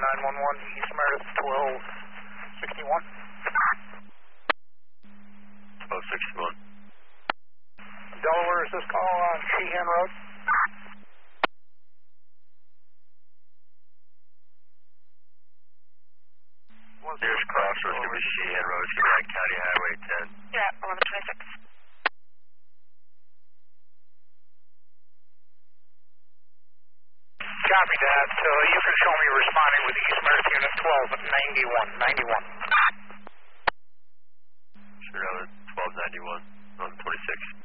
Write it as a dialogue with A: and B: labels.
A: 911, East Meredith, 1261.
B: 1261.
A: Delaware, is this call on Sheehan Road?
B: Nearest crossroads going to be Sheehan Road. It's going to be on County Highway 10.
C: Yeah, 1126.
A: Copy that. So you can show me responding with East Meredith Unit 1291.
B: Sure, 1291, 1126.